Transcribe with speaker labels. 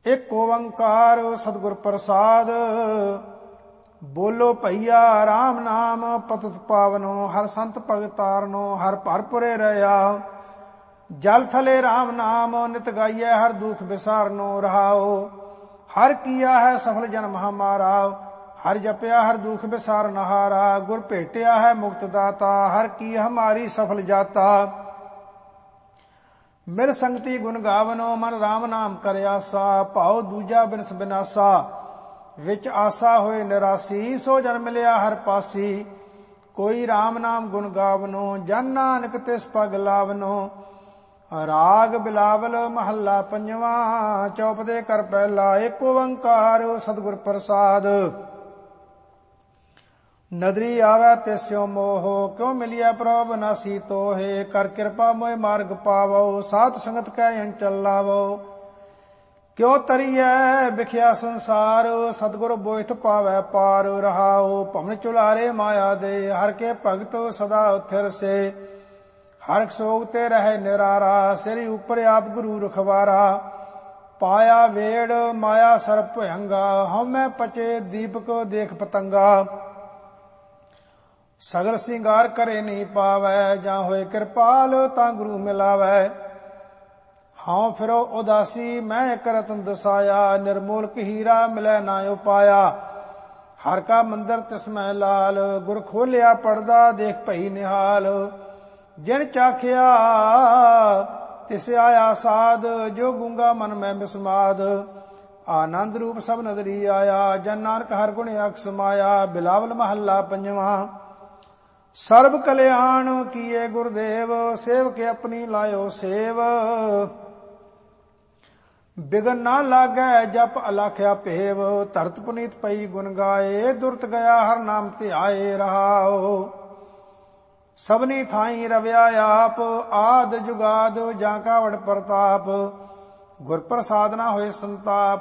Speaker 1: ਇੱਕ ਓੰਕਾਰ ਸਤਿਗੁਰ ਪ੍ਰਸਾਦ। ਬੋਲੋ ਭਈਆ ਰਾਮ ਨਾਮ ਪਤਿਤ ਪਾਵਨੋ, ਹਰ ਸੰਤ ਭਗਤ ਤਾਰਨੋ, ਹਰ ਭਰਪੁਰੇ ਰਹਿਆ। ਜਲ ਥਲੇ ਰਾਮ ਨਾਮ ਨਿਤ ਗਾਈਐ, ਹਰ ਦੁਖ ਵਿਸਾਰਨੋ ਰਹਾਓ। ਹਰ ਕੀਆ ਹੈ ਸਫਲ ਜਨਮ ਹਮਾਰਾ, ਹਰ ਜਪਿਆ ਹਰ ਦੁਖ ਵਿਸਾਰਨ ਹਾਰਾ। ਗੁਰ ਭੇਟਿਆ ਹੈ ਮੁਕਤ ਦਾਤਾ, ਹਰ ਕੀ ਹਮਾਰੀ ਸਫਲ ਜਾਤਾ। ਮਿਲ ਸੰਗਤੀ ਗੁਣ ਗਾਵਨੋ, ਮਨ ਰਾਮ ਨਾਮ ਕਰ ਆਸਾ। ਭਾਉ ਦੂਜਾ ਬਿਨਸ ਬਿਨਾਸਾ, ਵਿੱਚ ਆਸਾ ਹੋਏ ਨਿਰਾਸੀ। ਸੋ ਜਨ ਮਿਲਿਆ ਹਰ ਪਾਸੀ, ਕੋਈ ਰਾਮ ਨਾਮ ਗੁਣ ਗਾਵਨੋ। ਜਨ ਨਾਨਕ ਤਿਸ ਪਗ ਲਾਵਨੋ। ਰਾਗ ਬਿਲਾਵਲ ਮਹੱਲਾ ਪੰਜਵਾਂ, ਚੌਪਦੇ ਕਰ ਪਹਿਲਾ। ਇੱਕ ਓੰਕਾਰ ਸਤਿਗੁਰ ਪ੍ਰਸਾਦ। ਨਦਰੀ ਆਵੈ ਤਿਸਿਓ ਮੋਹ, ਕਿਉ ਮਿਲਿਆ ਪ੍ਰਭ ਨਾਸੀ ਤੋਹੇ। ਕਰ ਕਿਰਪਾ ਮੋਇ ਮਾਰਗ ਪਾਵੋ, ਸਾਧ ਸੰਗਤ ਕੈ ਅੰਚਲ ਲਾਵੋ। ਕਿਉ ਤਰੀਐ ਵਿਖਿਆ ਸੰਸਾਰ, ਸਤਿਗੁਰ ਬੋਇਥ ਪਾਵੈ ਪਾਰ ਰਹਾਓ। ਭਵਨ ਚੁਲਾਰੇ ਮਾਇਆ ਦੇ, ਹਰ ਕੇ ਭਗਤ ਸਦਾ ਉਥਿਰ ਸੇ। ਹਰ ਸੋਗ ਤੇ ਰਹਿ ਨਿਰਾਰਾ, ਸਿਰ ਉਪਰ ਆਪ ਗੁਰੂ ਰਖਵਾਰਾ। ਪਾਇਆ ਵੇੜ ਮਾਇਆ ਸਰਪ ਭਯੰਗਾ, ਹਉਮੈ ਪਚੇ ਦੀਪਕ ਦੇਖ ਪਤੰਗਾ। ਸਗਲ ਸਿੰਗਾਰ ਕਰੇ ਨਹੀਂ ਪਾਵੈ, ਜਾਂ ਹੋਏ ਕਿਰਪਾਲ ਤਾਂ ਗੁਰੂ ਮਿਲਾਵੈ। ਹਾਂ ਫਿਰੋ ਉਦਾਸੀ ਮੈਂ ਇੱਕ ਰਤਨ ਦਸਾਇਆ, ਨਿਰਮੋਲਕ ਹੀਰਾ ਮਿਲੈ ਨਾ ਉਪਾਇਆ। ਹਰ ਕਾ ਮੰਦਰ ਤਿਸਮੈ ਲਾਲ, ਗੁਰ ਖੋਲਿਆ ਪੜਦਾ ਦੇਖ ਭਈ ਨਿਹਾਲ। ਜਿਨ ਚਾਖਿਆ ਤਿਸ ਆਇਆ ਸਾਧ, ਜੋ ਗੂੰਗਾ ਮਨ ਮੈਂ ਬਿਸਮਾਦ। ਆਨੰਦ ਰੂਪ ਸਭ ਨਦਰੀ ਆਇਆ, ਜਨ ਨਾਨਕ ਹਰ ਗੁਣ ਅਖ ਸਮਾਇਆ। ਬਿਲਾਵਲ ਮਹੱਲਾ ਪੰਜਵਾਂ। ਸਰਬ ਕਲਿਆਣ ਕੀਏ ਗੁਰਦੇਵ, ਸੇਵਕ ਆਪਣੀ ਲਾਇਓ ਸੇਵ। ਬਿਗਨ ਨਾ ਲਾਗੈ ਜਪ ਅਲਾਖਿਆ ਭੇਵ, ਧਰਤ ਪੁਨੀਤ ਪਈ ਗੁਣ ਗਾਏ। ਦੁਰਤ ਗਿਆ ਹਰ ਨਾਮ ਧਿਆਏ ਰਹਾਓ। ਸਭਨੀ ਥਾਈ ਰਵਿਆ ਆਪ, ਆਦ ਜੁਗਾਦ ਜਾਂ ਕਾ ਵਡ ਪ੍ਰਤਾਪ। ਗੁਰ ਪ੍ਰਸਾਦ ਨਾ ਹੋਏ ਸੰਤਾਪ,